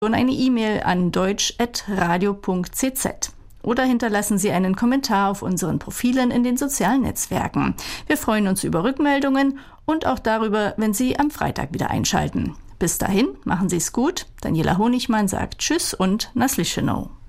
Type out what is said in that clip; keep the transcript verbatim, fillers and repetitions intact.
eine E-Mail an deutsch at radio punkt c z oder hinterlassen Sie einen Kommentar auf unseren Profilen in den sozialen Netzwerken. Wir freuen uns über Rückmeldungen und auch darüber, wenn Sie am Freitag wieder einschalten. Bis dahin, machen Sie es gut. Daniela Honigmann sagt Tschüss und Naslischenow.